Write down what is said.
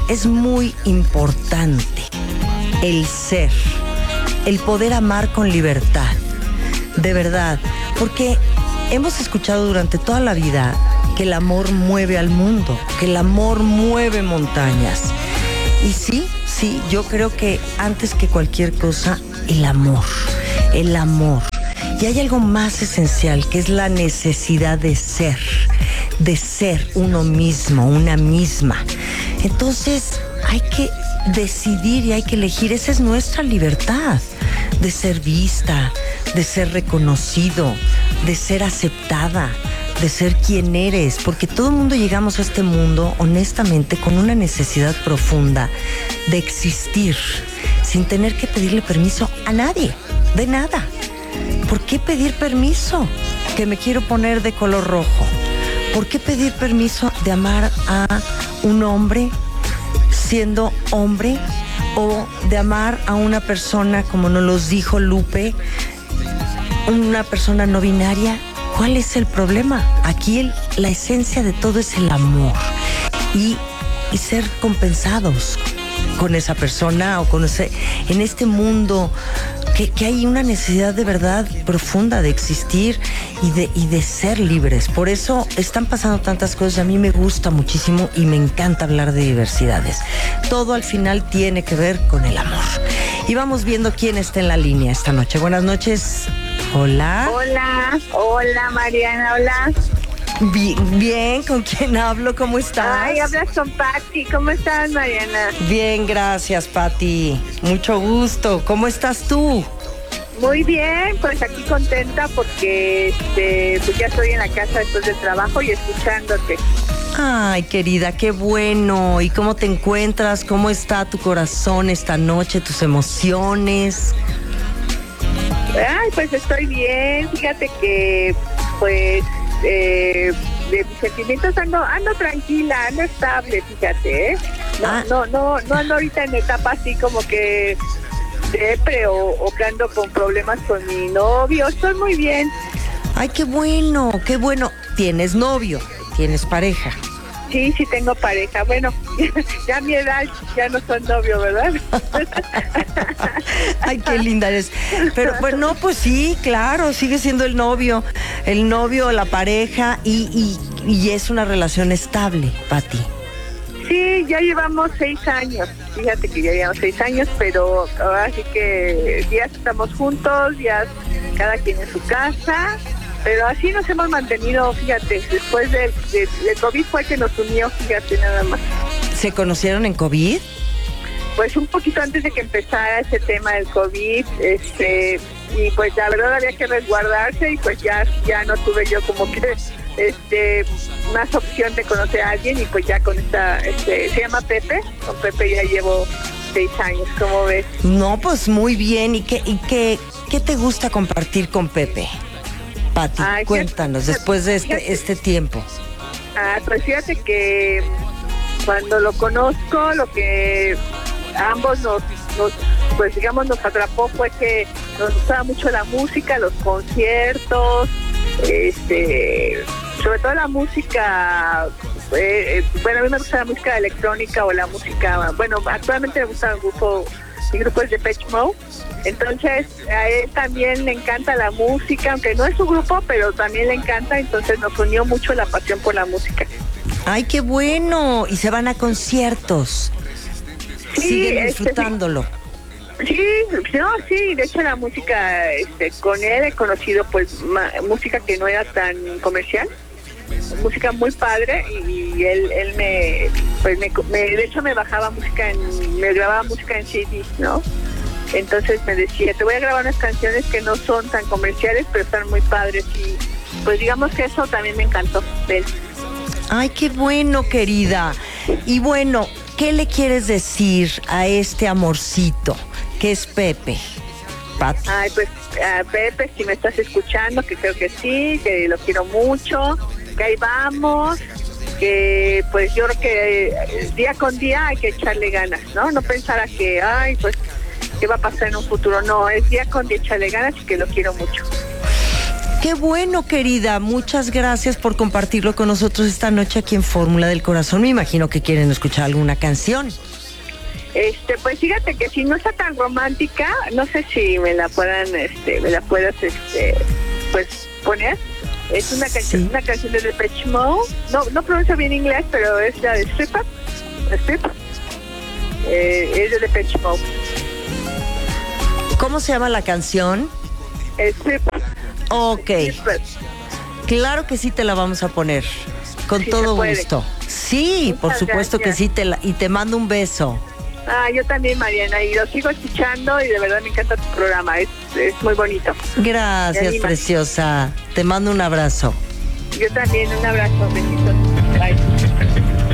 es muy importante el ser, el poder amar con libertad, de verdad, porque hemos escuchado durante toda la vida que el amor mueve al mundo, que el amor mueve montañas. Y sí, yo creo que antes que cualquier cosa, el amor. Y hay algo más esencial, que es la necesidad de ser uno mismo, una misma. Entonces hay que decidir y hay que elegir. Esa es nuestra libertad, de ser vista, de ser reconocido, de ser aceptada, de ser quien eres, porque todo el mundo llegamos a este mundo, honestamente, con una necesidad profunda de existir, sin tener que pedirle permiso a nadie, de nada. ¿Por qué pedir permiso? Que me quiero poner de color rojo. ¿Por qué pedir permiso de amar a un hombre siendo hombre? O de amar a una persona, como nos los dijo Lupe, una persona no binaria. ¿Cuál es el problema? Aquí la esencia de todo es el amor y ser compensados con esa persona o con en este mundo que hay una necesidad de verdad profunda de existir y de ser libres. Por eso están pasando tantas cosas. A mí me gusta muchísimo y me encanta hablar de diversidades. Todo al final tiene que ver con el amor. Y vamos viendo quién está en la línea esta noche. Buenas noches. Hola. Hola Mariana, hola. Bien, ¿con quién hablo? ¿Cómo estás? Ay, hablas con Pati. ¿Cómo estás, Mariana? Bien, gracias, Pati. Mucho gusto. ¿Cómo estás tú? Muy bien, pues aquí contenta porque pues ya estoy en la casa después del trabajo y escuchándote. Ay, querida, qué bueno. ¿Y cómo te encuentras? ¿Cómo está tu corazón esta noche? ¿Tus emociones? Ay, pues estoy bien. Fíjate que, pues, de mis sentimientos ando tranquila, ando estable, fíjate, ¿eh? No ando ahorita en etapa así como que depre o que ando con problemas con mi novio. Estoy muy bien. Ay, qué bueno, qué bueno. ¿Tienes novio? ¿Tienes pareja? Sí, tengo pareja. Bueno, ya a mi edad ya no soy novio, ¿verdad? Ay, qué linda eres. Pero bueno, pues sí, claro, sigue siendo el novio, la pareja y es una relación estable, Pati. Sí, ya llevamos 6 años. Fíjate que ya llevamos 6 años, pero ahora sí que ya estamos juntos, ya cada quien en su casa. Pero así nos hemos mantenido, fíjate, después de COVID fue que nos unió, fíjate, nada más. ¿Se conocieron en COVID? Pues un poquito antes de que empezara ese tema del COVID, y pues la verdad había que resguardarse y pues ya no tuve yo como que más opción de conocer a alguien y pues ya con se llama Pepe, con Pepe ya llevo 6 años, ¿cómo ves? No, pues muy bien. ¿Y qué te gusta compartir con Pepe? Pati, cuéntanos, después de este tiempo. Pues fíjate que cuando lo conozco, lo que a ambos nos atrapó fue que nos gustaba mucho la música, los conciertos, sobre todo la música, bueno, a mí me gusta la música electrónica o la música, bueno, actualmente me gusta mi grupo es Depeche Mode. Entonces a él también le encanta la música, aunque no es su grupo, pero también le encanta, entonces nos unió mucho la pasión por la música. ¡Ay, qué bueno! Y se van a conciertos. Sí, siguen disfrutándolo. Sí, de hecho la música, con él he conocido pues música que no era tan comercial, música muy padre y él de hecho me bajaba me grababa música en CDs, ¿no? Entonces me decía, te voy a grabar unas canciones que no son tan comerciales, pero están muy padres. Y pues digamos que eso también me encantó de él. Ay, qué bueno, querida. Y bueno, ¿qué le quieres decir a este amorcito que es Pepe, Pati? Ay, pues Pepe, si me estás escuchando, que creo que sí, que lo quiero mucho, que ahí vamos, que pues yo creo que día con día hay que echarle ganas, ¿no? No pensar a que, ay, pues ¿qué va a pasar en un futuro? No, es día con día echarle ganas y que lo quiero mucho. Qué bueno, querida. Muchas gracias por compartirlo con nosotros esta noche aquí en Fórmula del Corazón. Me imagino que quieren escuchar alguna canción. Pues fíjate que si no está tan romántica, no sé si me la puedas, pues poner. Es una canción, una canción de Depeche Mode. No pronuncio bien inglés, pero es la de Strip Up. Es de Depeche Mode. ¿Cómo se llama la canción? Strip. Ok. Claro que sí te la vamos a poner. Con sí, todo gusto. Sí, muchas por supuesto gracias. que sí. Y te mando un beso. Yo también, Mariana, y lo sigo escuchando y de verdad me encanta tu programa, es muy bonito. Gracias, preciosa. Te mando un abrazo. Yo también, un abrazo, besitos.